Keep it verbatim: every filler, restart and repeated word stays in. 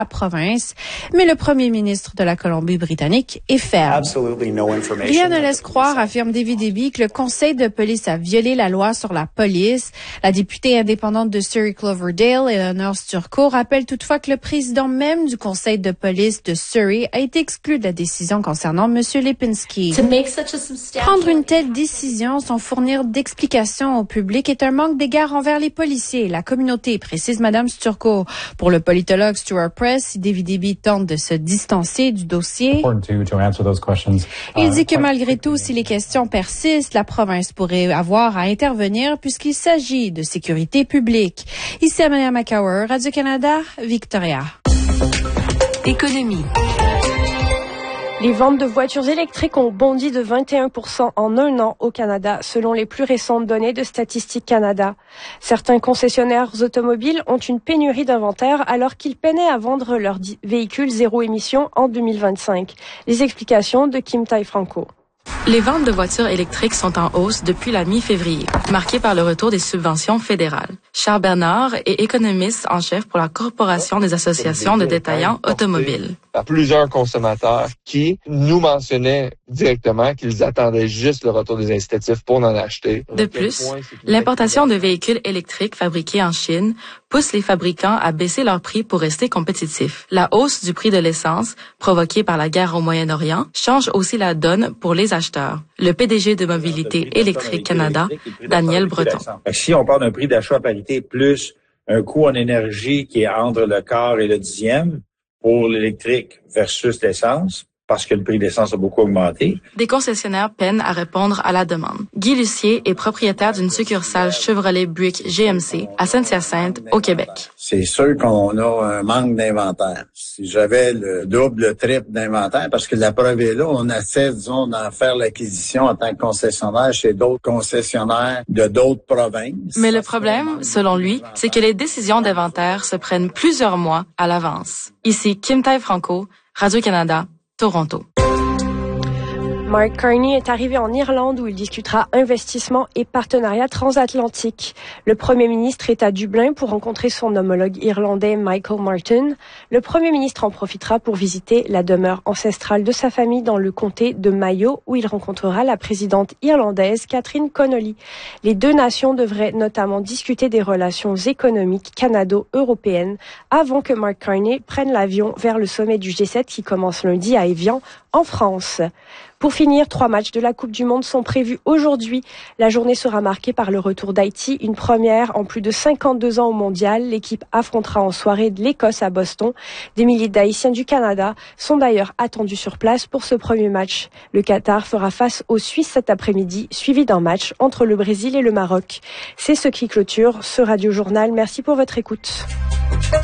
la province, mais le premier ministre de la Colombie-Britannique est ferme. Rien ne laisse croire, affirme David Eby, que le conseil de police a violé la loi sur la police. La députée indépendante de Surrey Cloverdale, Eleanor Sturco, rappelle toutefois que le président même du conseil de police de Surrey a été exclu de la décision concernant M. Lipinski. Prendre une telle décision sans fournir d'explications au public est un manque d'égard envers les policiers et la communauté, précise Mme Sturco. Pour le politologue Stuart Press, si David Eby tente de se distancer du dossier, il dit que malgré tout, si les questions persistent, la province pourrait avoir à intervenir puisqu'il s'agit de sécurité publique. Ici Amelia McCower, Radio-Canada, Victoria. Économie. Les ventes de voitures électriques ont bondi de vingt et un pour cent en un an au Canada, selon les plus récentes données de Statistique Canada. Certains concessionnaires automobiles ont une pénurie d'inventaire alors qu'ils peinaient à vendre leurs véhicules zéro émission en deux mille vingt-cinq. Les explications de Kim Tai-Franco. Les ventes de voitures électriques sont en hausse depuis la mi-février, marquées par le retour des subventions fédérales. Charles Bernard est économiste en chef pour la Corporation des associations de détaillants automobiles. À plusieurs consommateurs qui nous mentionnaient directement qu'ils attendaient juste le retour des incitatifs pour en acheter. De plus, l'importation de véhicules électriques fabriqués en Chine pousse les fabricants à baisser leurs prix pour rester compétitifs. La hausse du prix de l'essence, provoquée par la guerre au Moyen-Orient, change aussi la donne pour les acheteurs. Le P D G de Mobilité électrique Canada, Daniel Breton. Si on parle d'un prix d'achat à parité plus un coût en énergie qui est entre le quart et le dixième pour l'électrique versus l'essence, parce que le prix de l'essence a beaucoup augmenté. Des concessionnaires peinent à répondre à la demande. Guy Lucier est propriétaire d'une succursale Chevrolet Buick G M C à Saint-Hyacinthe, au Québec. C'est sûr qu'on a un manque d'inventaire. Si j'avais le double, le triple d'inventaire, parce que la preuve est là, on essaie, disons, d'en faire l'acquisition en tant que concessionnaire chez d'autres concessionnaires de d'autres provinces. Mais le problème, selon lui, c'est que les décisions d'inventaire se prennent plusieurs mois à l'avance. Ici Kim Tai-Franco, Radio-Canada, Toronto. Mark Carney est arrivé en Irlande où il discutera investissement et partenariat transatlantique. Le Premier ministre est à Dublin pour rencontrer son homologue irlandais Michael Martin. Le Premier ministre en profitera pour visiter la demeure ancestrale de sa famille dans le comté de Mayo où il rencontrera la présidente irlandaise Catherine Connolly. Les deux nations devraient notamment discuter des relations économiques canado-européennes avant que Mark Carney prenne l'avion vers le sommet du G sept qui commence lundi à Évian, en France. Pour finir, trois matchs de la Coupe du Monde sont prévus aujourd'hui. La journée sera marquée par le retour d'Haïti, une première en plus de cinquante-deux ans au mondial. L'équipe affrontera en soirée de l'Écosse à Boston. Des milliers d'Haïtiens du Canada sont d'ailleurs attendus sur place pour ce premier match. Le Qatar fera face aux Suisses cet après-midi, suivi d'un match entre le Brésil et le Maroc. C'est ce qui clôture ce Radio Journal. Merci pour votre écoute.